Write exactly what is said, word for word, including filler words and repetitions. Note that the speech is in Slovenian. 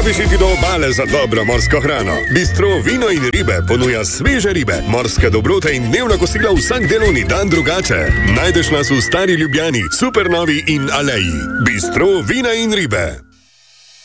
bežiti do obale za dobro morsko hrano. Bistro Vino in ribe ponuja sveže ribe, morske dobrote in dnevna kosila vsak delovni dan drugače. Najdeš nas v Stari Ljubljani, Supernovi in Aleji. Bistro Vina in ribe.